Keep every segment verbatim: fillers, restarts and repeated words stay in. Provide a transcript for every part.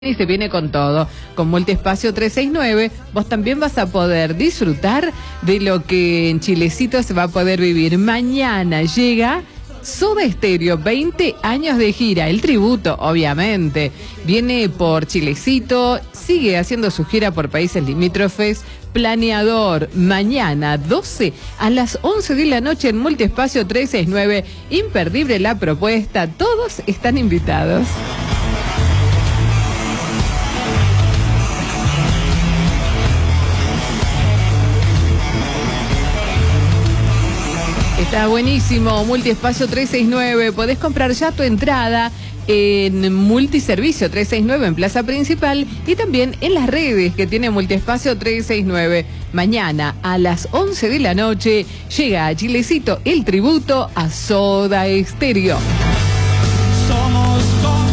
Y se viene con todo. Con Multiespacio trescientos sesenta y nueve, vos también vas a poder disfrutar de lo que en Chilecito se va a poder vivir. Mañana llega Soda Stereo, veinte años de gira, el tributo, obviamente. Viene por Chilecito, sigue haciendo su gira por países limítrofes. Planeador, mañana doce a las once de la noche en Multiespacio trescientos sesenta y nueve. Imperdible la propuesta, todos están invitados. Está buenísimo, Multiespacio trescientos sesenta y nueve. Podés comprar ya tu entrada en Multiservicio trescientos sesenta y nueve en Plaza Principal y también en las redes que tiene Multiespacio trescientos sesenta y nueve. Mañana a las once de la noche llega a Chilecito el tributo a Soda Stereo. Somos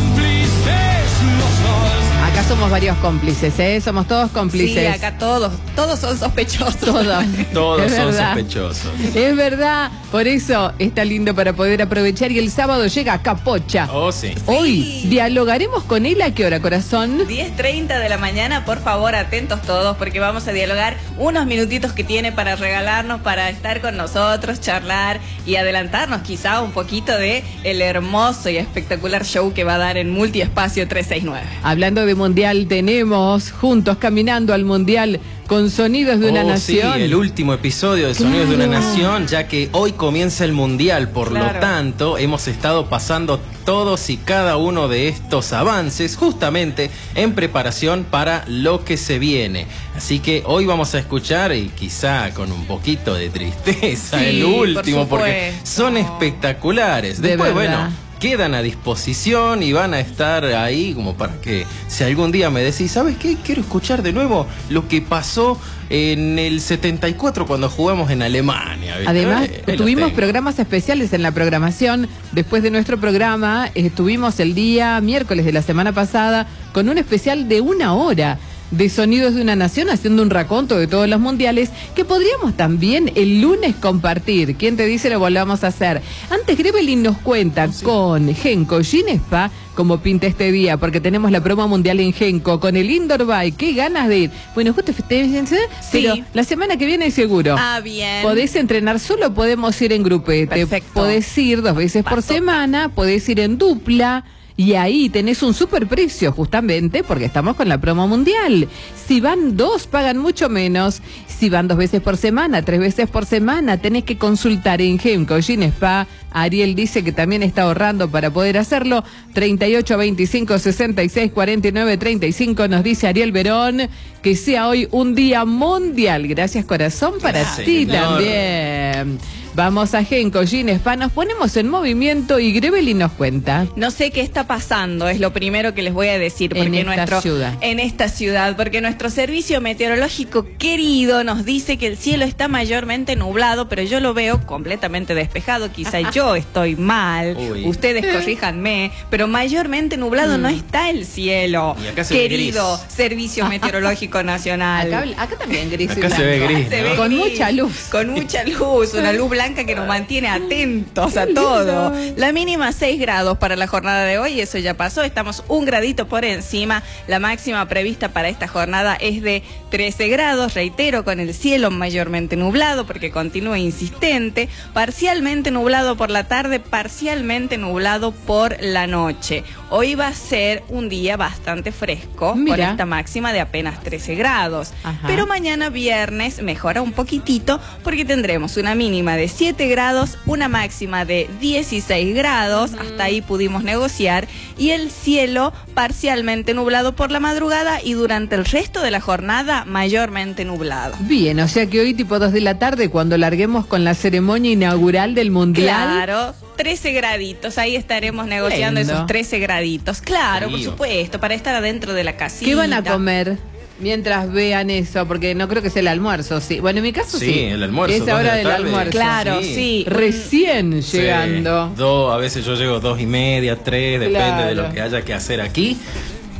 cómplices los dos. Acá somos varios cómplices, ¿eh? Somos todos cómplices. Sí, acá todos, todos son sospechosos. Todos. Todos Es son verdad. sospechosos. Es verdad, por eso está lindo para poder aprovechar. Y el sábado llega Capocha. Oh, sí. Hoy dialogaremos con él. ¿A qué hora, corazón? diez treinta de la mañana, por favor, atentos todos, porque vamos a dialogar unos minutitos que tiene para regalarnos, para estar con nosotros, charlar y adelantarnos quizá un poquito de el hermoso y espectacular show que va a dar en Multiespacio trescientos sesenta y nueve. Hablando de Mundial, tenemos Juntos Caminando al Mundial con Sonidos de una Oh, Nación. sí, el último episodio de Sonidos Claro. de una Nación, ya que hoy comienza el Mundial, por Claro. lo tanto, hemos estado pasando todos y cada uno de estos avances justamente en preparación para lo que se viene. Así que hoy vamos a escuchar, y quizá con un poquito de tristeza, Sí, el último, por porque supuesto. son espectaculares. De Después, verdad. bueno, quedan a disposición y van a estar ahí como para que si algún día me decís, ¿sabes qué? Quiero escuchar de nuevo lo que pasó en el setenta y cuatro cuando jugamos en Alemania. ¿viste? Además, Eh, ahí lo tuvimos tengo. programas especiales en la programación. Después de nuestro programa, estuvimos el día miércoles de la semana pasada con un especial de una hora de Sonidos de una Nación, haciendo un raconto de todos los mundiales, que podríamos también el lunes compartir. ¿Quién te dice lo volvamos a hacer? Antes, Grevelin nos cuenta Oh, sí. con Genco Ginespa cómo pinta este día, porque tenemos la promo mundial en Genco, con el Indoor Bike. ¡Qué ganas de ir! Bueno, justo festejense, pero Sí. la semana que viene seguro. Ah, bien. Podés entrenar solo, podemos ir en grupete. Perfecto. Podés ir dos veces por Paso. semana, podés ir en dupla. Y ahí tenés un super precio, justamente, porque estamos con la promo mundial. Si van dos, pagan mucho menos. Si van dos veces por semana, tres veces por semana, tenés que consultar en Genco Ginespa. Ariel dice que también está ahorrando para poder hacerlo. treinta y ocho, veinticinco, sesenta y seis, cuarenta y nueve, treinta y cinco, nos dice Ariel Verón. Que sea hoy un día mundial. Gracias, corazón, para Gracias, ti señor. también. Vamos a Genco Ginespa, nos ponemos en movimiento y Grevelin nos cuenta. No sé qué está pasando, es lo primero que les voy a decir. Porque En esta nuestro, ciudad. En esta ciudad, porque nuestro servicio meteorológico querido nos dice que el cielo está mayormente nublado, pero yo lo veo completamente despejado. Quizá yo estoy mal, Uy. ustedes corríjanme, pero mayormente nublado Mm. no está el cielo. Y acá se ve Querido gris. Servicio Meteorológico Nacional. Acá, acá también gris y Acá se ve blanco. gris, Se ¿no? ve Con gris, mucha luz. Con mucha luz, una luz blanca que nos mantiene atentos a todo. La mínima seis grados para la jornada de hoy, eso ya pasó, estamos un gradito por encima. La máxima prevista para esta jornada es de trece grados, reitero, con el cielo mayormente nublado porque continúa insistente, parcialmente nublado por la tarde, parcialmente nublado por la noche. Hoy va a ser un día bastante fresco, con Mira. esta máxima de apenas trece grados. Ajá. Pero mañana viernes mejora un poquitito porque tendremos una mínima de siete grados, una máxima de dieciséis grados, hasta ahí pudimos negociar, y el cielo parcialmente nublado por la madrugada y durante el resto de la jornada mayormente nublado. Bien, o sea que hoy tipo dos de la tarde, cuando larguemos con la ceremonia inaugural del Mundial. Claro, trece graditos, ahí estaremos negociando Lindo. esos trece graditos. Claro, por Frío. supuesto, para estar adentro de la casita. ¿Qué van a comer mientras vean eso? Porque no creo que sea el almuerzo, sí. Bueno, en mi caso sí. Sí, el almuerzo, Es dos de hora la del tarde. almuerzo. Claro, Sí. sí. Recién Sí. llegando. Dos, a veces yo llego dos y media, tres, depende Claro. de lo que haya que hacer aquí.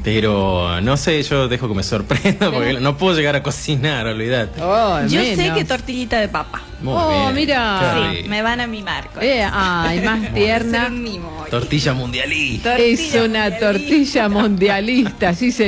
Pero no sé, yo dejo que me sorprenda porque no puedo llegar a cocinar, olvídate. Oh, Yo sé menos. que tortillita de papa. Muy Oh, bien. mira. Qué Sí, rico. me van a mimar con Eh, eso. ay, más tierna. Es un mimo hoy. Tortilla mundialista. Es Tortilla una mundialista. tortilla mundialista, sí,